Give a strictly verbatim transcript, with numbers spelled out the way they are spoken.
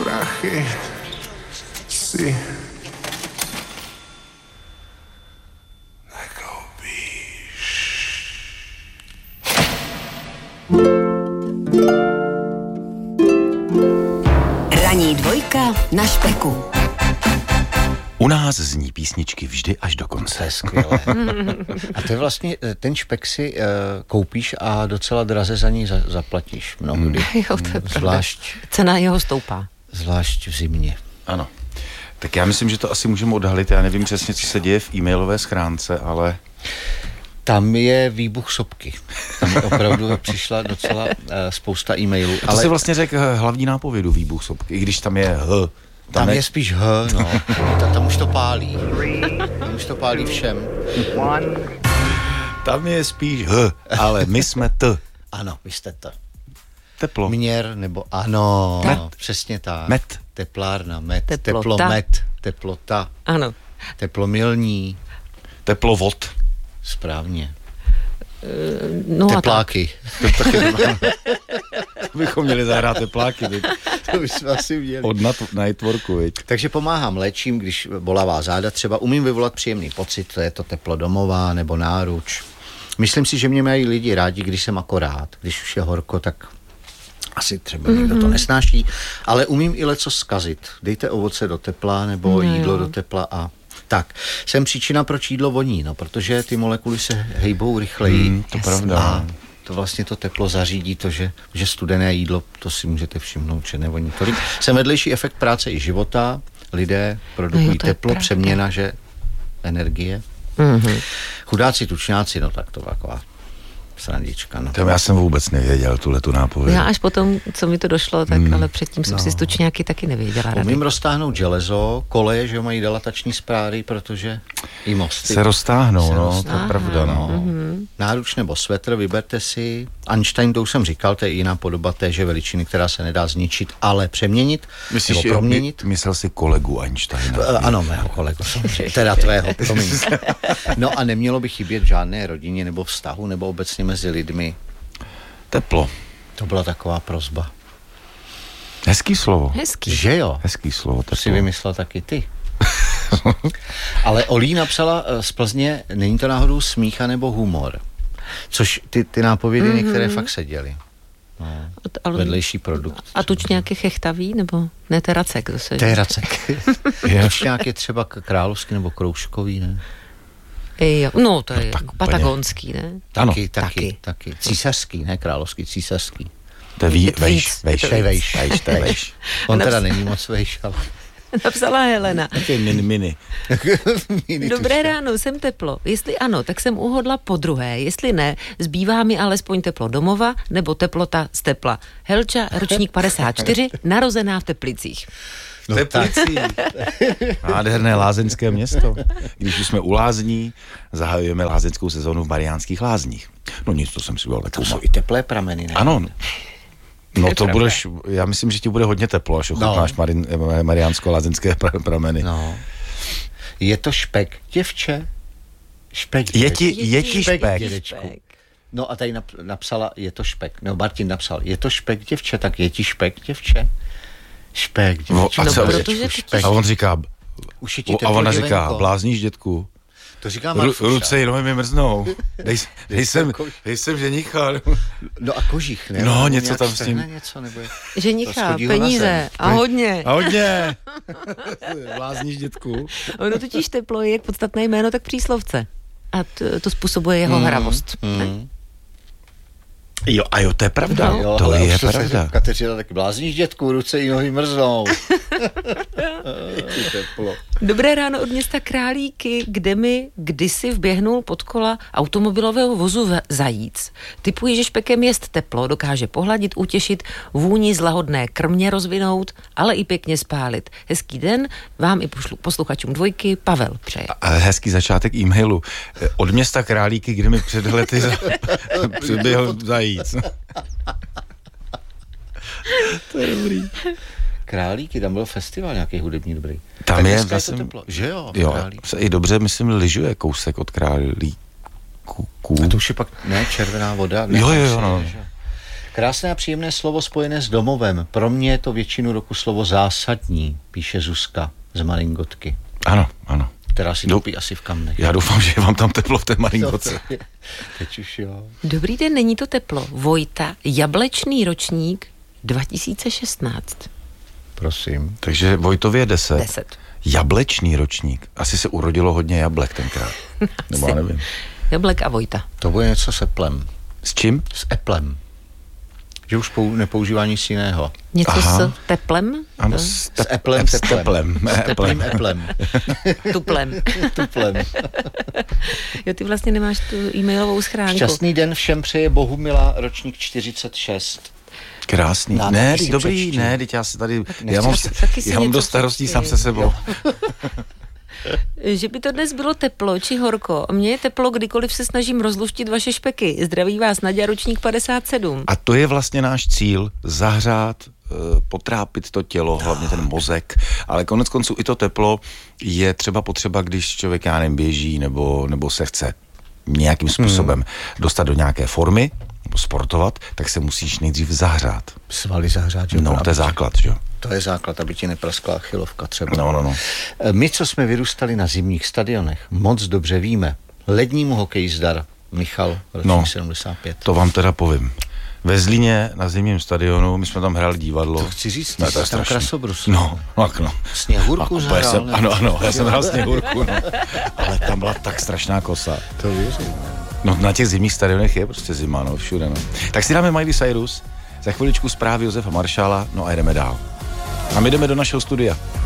prachy si nekoupíš. Ranní dvojka na Špeku. U nás zní písničky vždy až do konce. To je skvělé. A to je vlastně, ten Špek si uh, koupíš a docela draze za ní za, zaplatíš mnohdy. Jo, to je zvlášť, cena jeho stoupá. Zvlášť v zimě. Ano. Tak já myslím, že to asi můžeme odhalit. Já nevím přesně, co se děje v e-mailové schránce, ale... Tam je výbuch sopky. Tam opravdu přišla docela uh, spousta e-mailů. A to ale... si vlastně řekl hlavní nápovědu výbuch sopky, i když tam je H. Tam, tam je... je spíš H, no. tam, tam už to pálí. Tam už to pálí všem. Tam je spíš H, ale my jsme T. Ano, vy jste T. Teplo. Měr, nebo ano, met. Přesně tak. Met. Teplárna, met. Teplota. Teplomet, teplota. Ano. Teplomilní. Teplovod. Správně. No tepláky. To bychom měli zahrát tepláky. Teď. To bychom asi měli. Od Nightworku, viď. Takže pomáhám, léčím, když bolává záda, třeba umím vyvolat příjemný pocit, to je to teplo domová nebo náruč. Myslím si, že mě mají lidi rádi, když jsem akorát. Když už je horko, tak asi třeba mm-hmm. někdo to nesnáší, ale umím i leco zkazit. Dejte ovoce do tepla nebo mm, jídlo jo. do tepla a tak. Jsem příčina, proč jídlo voní, no, protože ty molekuly se hejbou rychleji. Mm, to pravda. A to vlastně to teplo zařídí to, že, že studené jídlo, to si můžete všimnout, že nevoní tolik. Jsem vedlejší efekt práce i života. Lidé produkují no, teplo, pravda. Přeměna, že energie. Mm-hmm. Chudáci, tučňáci, no tak to taková srandička. No. To já jsem vůbec nevěděl, tuhletu nápověď. Já až potom, co mi to došlo, tak mm. ale předtím jsem no. si s tučňáky taky nevěděla. Umím rady. roztáhnout železo, koleje, že mají dilatační spráry, protože i mosty se roztáhnou, se no, roztáhnou. To je pravda, no. Mm-hmm. Náruč nebo svetr, vyberte si. Einstein, to už jsem říkal, to je jiná podoba téže veličiny, která se nedá zničit, ale přeměnit. Myslíš, nebo proměnit. My, myslel si kolegu Einsteina. Uh, ano, mého kolegu, teda tvého, promiň. No a nemělo by chybět v žádné rodině nebo vztahu, nebo obecně mezi lidmi. Teplo. To byla taková prosba. Hezký slovo. Hezký. Že jo? Hezký slovo. To si vymyslel taky ty. Ale Olí napsala z Plzně, není to náhodou smícha nebo humor. Což ty, ty nápovědy mm-hmm. některé fakt seděly. No, ale vedlejší produkt. A tučňák je chechtavý, nebo ne, to je racek zase. To je racek. Tučňák je třeba královský nebo kroužkový, ne? Jo, no to je no, patagonský, ne? Taky, taky, taky. Císařský, ne královský, císařský. To je vý, vejš, vejš, to je vejš, vejš, to je vejš. On teda není moc vejš, ale... Napsala Helena. Taky mini, mini. mini Dobré ráno, jsem teplo. Jestli ano, tak jsem uhodla po druhé. Jestli ne, zbývá mi alespoň teplo domova nebo teplota z tepla. Helča, ročník padesát čtyři, narozená v Teplicích. No, Teplicí. Nádherné lázeňské město. Když už jsme u lázní, zahajujeme lázeňskou sezónu v Mariánských lázních. No nic, to jsem si udělal takovou. To jsou i teplé prameny, ne? Ano. No to budeš, já myslím, že ti bude hodně teplo, až ochutnáš no. Marin, mariánsko-lázeňské prameny. No. Je to Špek, děvče? Špek, je ti, je ti Špek, špek. No a tady napsala, je to Špek. No, Martin napsal, je to Špek, děvče, tak je ti Špek, děvče? Špek, děvče. No, a, co, protože špek. A on říká, už je ti a ona říká, děvenko. Blázníš, dětku? To říká Marfuša. Ruce jenom mi mrznou. Dej, dej, sem, dej sem ženicha. No a kožich, ne? No, něco tam s ním. Něco, nebo je... Ženicha, peníze a hodně. A hodně. Blázníš, dětku. Ono totiž teplo je jak podstatné jméno, tak příslovce. A to, to způsobuje jeho mm, hravost. Mm. Jo, a jo, to je pravda. No, jo, to ale je to pravda. Kateřina taky blázníš, dětku, ruce i nohy mrznou. Dobré ráno od města Králíky, kde mi kdysi vběhnul pod kola automobilového vozu zajíc. Typuji, že Špekem jest teplo, dokáže pohladit, utěšit, vůni z lahodné krmě rozvinout, ale i pěkně spálit. Hezký den vám i posluchačům dvojky, Pavel přeje. A hezký začátek e-mailu. Od města Králíky, kde mi před lety přiběhl zajíc. To je dobrý. Králíky, tam byl festival nějaký hudební dobrý. Tam tak je, je jsem, to teplo. Že jo? Jo, Králík. se i dobře, myslím, lyžuje kousek od Králíků. A to už je pak, ne, červená voda. Ne, jo, jo, jo, no. Krásné a příjemné slovo spojené s domovem. Pro mě je to většinu roku slovo zásadní, píše Zuzka z Maringotky, Ano, ano. která si Do- topí asi v kamnech. Já doufám, že je vám tam teplo v té Maringotce. Teď už jo. Dobrý den, není to teplo. Vojta, jablečný ročník dva tisíce šestnáct. Prosím. Takže Vojtově je deset. deset. Jablečný ročník. Asi se urodilo hodně jablek tenkrát. Nebo já nevím. Jablek a Vojta. To bude něco s Applem. S čím? S Applem. Že už pou, nepoužívá nic jiného. Něco Aha. s teplem? Ano, To- s, S tep- Applem, s teplem. teplem. S teplým Applem. Tuplem. Tuplem. Jo, ty vlastně nemáš tu e-mailovou schránku. Šťastný den všem přeje Bohumila, ročník čtyřicet šest. Krásný. Nádherný Ne, si dobrý, přečti. ne, teď já si tady, nechci já mám, si- taky si já mám něco dost starostí přečti. sám se sebou. Že by to dnes bylo teplo či horko. Mně je teplo, kdykoliv se snažím rozluštit vaše špeky. Zdraví vás Naďa, ročník padesát sedm. A to je vlastně náš cíl, zahřát, eh, potrápit to tělo, hlavně ten mozek, ale konec konců i to teplo je třeba potřeba, když člověk, já nevím, běží nebo, nebo se chce nějakým způsobem hmm. dostat do nějaké formy, nebo sportovat, tak se musíš nejdřív zahřát. Svaly zahřát. že? No, to Aby je ti- základ, že jo? To je základ, aby ti nepraskla achilovka třeba. No, no, no. My, co jsme vyrůstali na zimních stadionech, moc dobře víme. Lednímu hokeji zdar. Michal, ročník No. sedmdesát pět. To vám teda povím. Ve Zlíně na zimním stadionu, my jsme tam hráli divadlo. To chci říct, ty No, jsi to je tam strašný. krasobrus. No, no, no. Sněhurku A- zahrál, já jsem, ne? ano, ano, já jsem hrál Sněhurku, no. Ale tam byla tak strašná kosa. To věřím. No na těch zimních stadionech je prostě zima, no, všude, no. Tak si dáme Miley Cyrus, za chviličku zprávy Josefa Maršála, no a jdeme dál. A my jdeme do našeho studia.